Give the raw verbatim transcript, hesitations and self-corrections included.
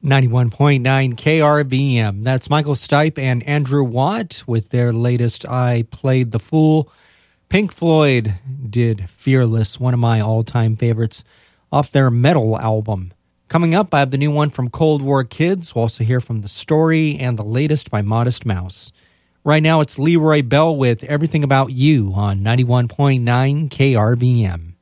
ninety-one point nine K R V M. That's Michael Stipe and Andrew Watt with their latest I Played the Fool. Pink Floyd did Fearless, one of my all-time favorites, off their Metal album. Coming up, I have the new one from Cold War Kids. We'll also hear from The Story and the latest by Modest Mouse. Right now, it's Leroy Bell with Everything About You on ninety-one point nine K R V M.